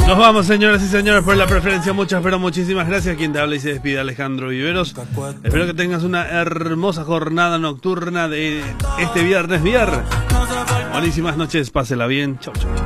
Nos vamos, señoras y señores, por la preferencia. Muchas, pero muchísimas gracias. Quien te habla y se despide, Alejandro Viveros. Espero que tengas una hermosa jornada nocturna de este viernes. Buenísimas noches, pásela bien. Chau, chau.